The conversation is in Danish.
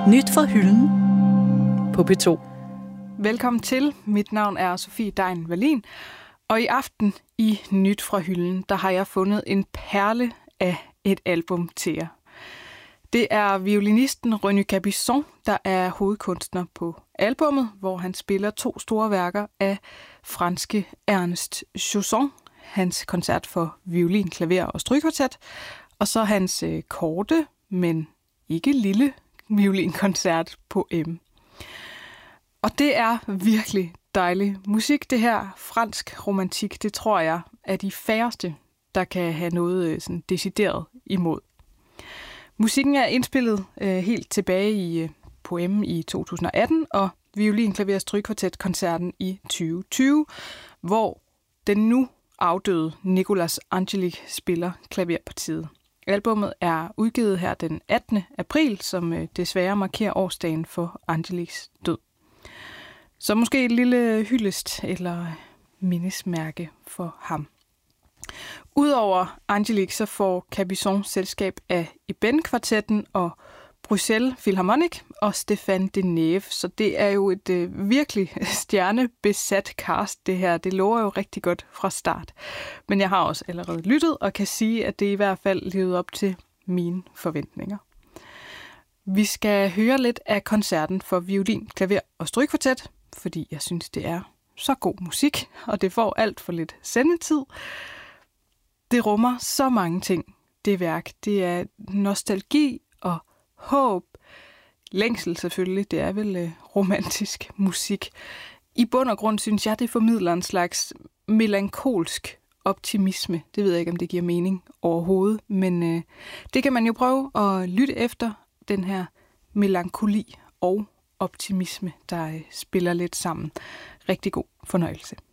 Nyt fra hylden på P2. Velkommen til. Mit navn er Sofie Dein Wallin, og i aften i Nyt fra hylden, der har jeg fundet en perle af et album til jer. Det er violinisten René Capuçon, der er hovedkunstner på albummet, hvor han spiller 2 store værker af franske Ernest Chausson, hans koncert for violin, klaver og strygekvartet, og så hans korte, men ikke lille violinkoncert på M. Og det er virkelig dejlig musik, det her. Fransk romantik, det tror jeg er de færreste, der kan have noget sådan decideret imod. Musikken er indspillet helt tilbage i Poem i 2018 og violin, klaver og strygekvartet-koncerten i 2020, hvor den nu afdøde Nicolas Angélique spiller klaverpartiet. Albummet er udgivet her den 18. april, som desværre markerer årsdagen for Angéliques død. Så måske et lille hyldest eller mindesmærke for ham. Udover Angélique, så får Capuçon selskab af Eben-kvartetten og Bruxelles Philharmonic og Stéphane Deneuve. Så det er jo et virkelig stjernebesat cast, det her. Det lover jo rigtig godt fra start. Men jeg har også allerede lyttet og kan sige, at det i hvert fald levede op til mine forventninger. Vi skal høre lidt af koncerten for violin, klaver og strygekvartet, fordi jeg synes, det er så god musik, og det får alt for lidt sendetid. Det rummer så mange ting, det værk. Det er nostalgi og håb, længsel selvfølgelig, det er vel romantisk musik. I bund og grund synes jeg, det formidler en slags melankolsk optimisme. Det ved jeg ikke, om det giver mening overhovedet, men det kan man jo prøve at lytte efter, den her melankoli og optimisme, der spiller lidt sammen. Rigtig god fornøjelse.